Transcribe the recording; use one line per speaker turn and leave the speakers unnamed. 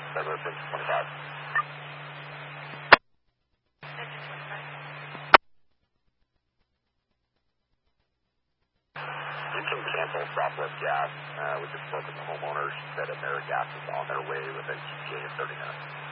February 25. You can cancel Southwest Gas. We just spoke with the homeowners. Said AmeriGas is on their way with an ETA of 30 minutes.